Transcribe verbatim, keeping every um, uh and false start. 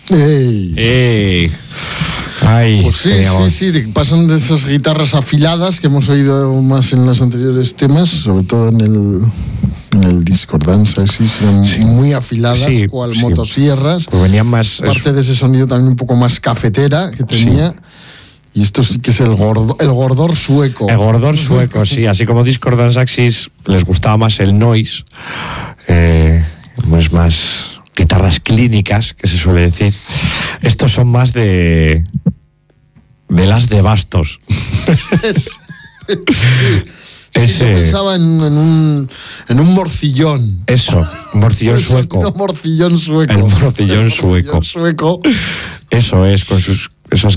¡Ey! ¡Ey! Ay, pues sí, sí, sí, sí, pasan de esas guitarras afiladas que hemos oído más en los anteriores temas, sobre todo en el, en el Discordanza, sí, sí, sí. muy afiladas, sí, cual sí. motosierras. Pues venían más. Parte es... de ese sonido también un poco más cafetera que tenía. Sí. Y esto sí que es el, gordo, el gordor sueco. El gordor sueco, sí. Así como Discordance Axis les gustaba más el noise, eh, pues más guitarras clínicas, que se suele decir. Estos son más de de las de bastos. sí. Ese... Yo pensaba en, en, un, en un morcillón. Eso, un morcillón sueco. Un morcillón sueco. El morcillón sueco. El morcillón sueco. Eso es, con sus esas